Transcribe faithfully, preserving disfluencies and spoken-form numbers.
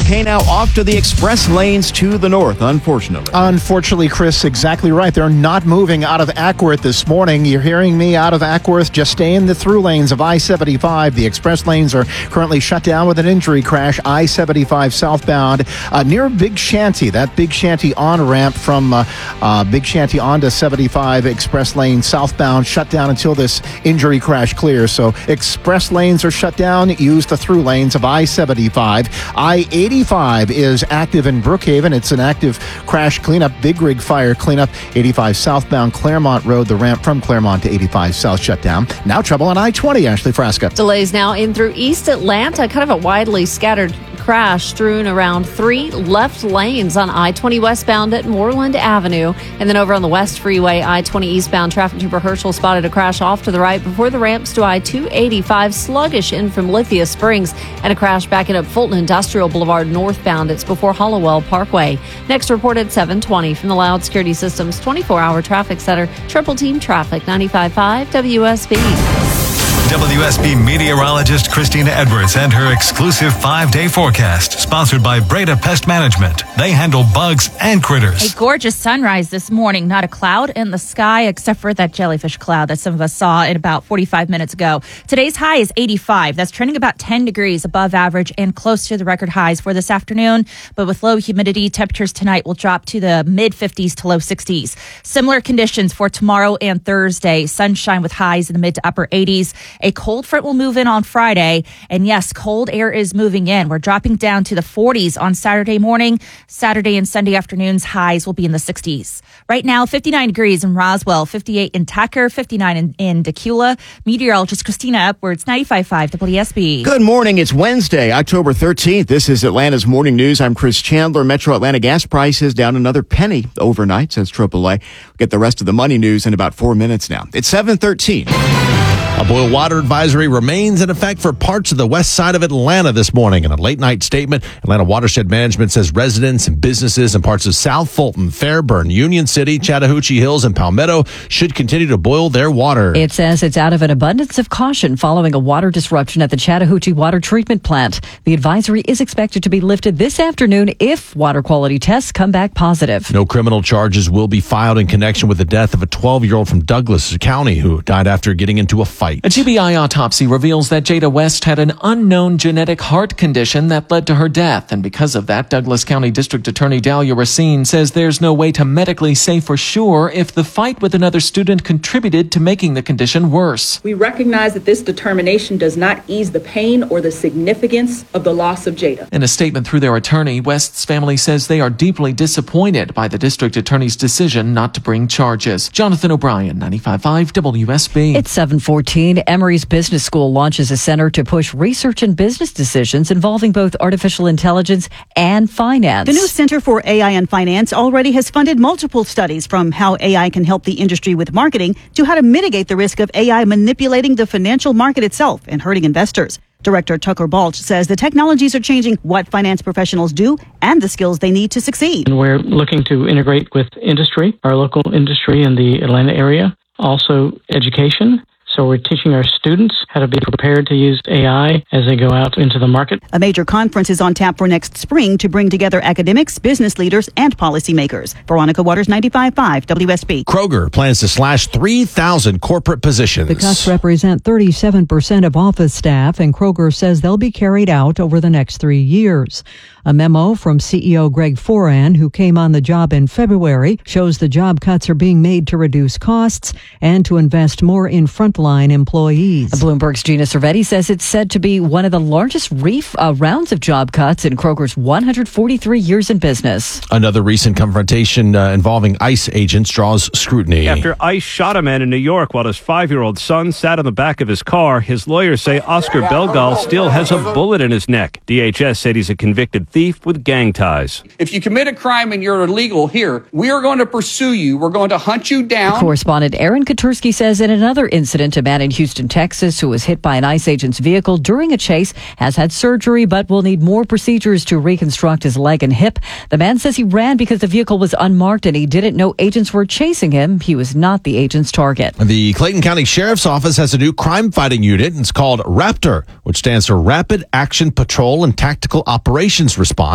Okay, now off to the express lanes to the north, unfortunately. Unfortunately, Chris, exactly right. They're not moving out of Ackworth this morning. You're hearing me out of Ackworth. Just stay in the through lanes of I seventy-five. The express lanes are currently shut down with an injury crash. I seventy-five southbound uh, near Big Shanty. That Big Shanty on-ramp from uh, uh, Big Shanty onto seventy-five express lane southbound shut down until this injury crash clears. So express lanes are shut down. Use the through lanes of I seventy-five. I eighty-five is active in Brookhaven. It's an active crash cleanup, big rig fire cleanup. eighty-five southbound Claremont Road, the ramp from Claremont to eighty-five south shut down. Now trouble on I twenty, Ashley Frasca. Delays now in through East Atlanta, kind of a widely scattered crash strewn around three left lanes on I twenty westbound at Moreland Avenue. And then over on the West Freeway, I twenty eastbound, traffic trooper Herschel spotted a crash off to the right before the ramps to I two eighty-five, sluggish in from Lithia Springs, and a crash backing up Fulton Industrial Boulevard northbound. It's before Hollowell Parkway. Next reported seven twenty from the Loud Security Systems twenty-four hour traffic center, Triple Team Traffic, ninety-five point five W S B. W S B meteorologist Christina Edwards and her exclusive five-day forecast, sponsored by Breda Pest Management. They handle bugs and critters. A gorgeous sunrise this morning. Not a cloud in the sky except for that jellyfish cloud that some of us saw in about forty-five minutes ago. Today's high is eighty-five. That's trending about ten degrees above average and close to the record highs for this afternoon. But with low humidity, temperatures tonight will drop to the mid fifties to low sixties. Similar conditions for tomorrow and Thursday. Sunshine with highs in the mid to upper eighties. A cold front will move in on Friday. And yes, cold air is moving in. We're dropping down to the forties on Saturday morning. Saturday and Sunday afternoons, highs will be in the sixties. Right now, fifty-nine degrees in Roswell, fifty-eight in Tucker, fifty-nine in, in Decula. Meteorologist Christina Edwards, ninety-five point five W S B. Good morning. It's Wednesday, October thirteenth. This is Atlanta's Morning News. I'm Chris Chandler. Metro Atlanta gas prices down another penny overnight, says triple A. We'll get the rest of the money news in about four minutes now. It's seven thirteen. A boil water advisory remains in effect for parts of the west side of Atlanta this morning. In a late-night statement, Atlanta Watershed Management says residents and businesses in parts of South Fulton, Fairburn, Union City, Chattahoochee Hills, and Palmetto should continue to boil their water. It says it's out of an abundance of caution following a water disruption at the Chattahoochee Water Treatment Plant. The advisory is expected to be lifted this afternoon if water quality tests come back positive. No criminal charges will be filed in connection with the death of a twelve-year-old from Douglas County who died after getting into a fight. A G B I autopsy reveals that Jada West had an unknown genetic heart condition that led to her death. And because of that, Douglas County District Attorney Dahlia Racine says there's no way to medically say for sure if the fight with another student contributed to making the condition worse. We recognize that this determination does not ease the pain or the significance of the loss of Jada. In a statement through their attorney, West's family says they are deeply disappointed by the district attorney's decision not to bring charges. Jonathan O'Brien, ninety-five point five W S B. It's seven fourteen. Emory's Business School launches a center to push research and business decisions involving both artificial intelligence and finance. The new Center for A I and Finance already has funded multiple studies, from how A I can help the industry with marketing to how to mitigate the risk of A I manipulating the financial market itself and hurting investors. Director Tucker Balch says the technologies are changing what finance professionals do and the skills they need to succeed. And we're looking to integrate with industry, our local industry in the Atlanta area, also education. So we're teaching our students how to be prepared to use A I as they go out into the market. A major conference is on tap for next spring to bring together academics, business leaders, and policymakers. Veronica Waters, ninety-five point five W S B. Kroger plans to slash three thousand corporate positions. The cuts represent thirty-seven percent of office staff, and Kroger says they'll be carried out over the next three years. A memo from C E O Greg Foran, who came on the job in February, shows the job cuts are being made to reduce costs and to invest more in frontline employees. Bloomberg's Gina Cervetti says it's said to be one of the largest reef, uh, rounds of job cuts in Kroger's one hundred forty-three years in business. Another recent confrontation uh, involving ICE agents draws scrutiny. After ICE shot a man in New York while his five-year-old son sat on the back of his car, his lawyers say Oscar Belgal still has a bullet in his neck. D H S said he's a convicted thief with gang ties. If you commit a crime and you're illegal here, we are going to pursue you. We're going to hunt you down. Correspondent Aaron Katursky says in another incident, a man in Houston, Texas, who was hit by an ICE agent's vehicle during a chase has had surgery but will need more procedures to reconstruct his leg and hip. The man says he ran because the vehicle was unmarked and he didn't know agents were chasing him. He was not the agent's target. The Clayton County Sheriff's Office has a new crime-fighting unit. It's called RAPTOR, which stands for Rapid Action Patrol and Tactical Operations Response.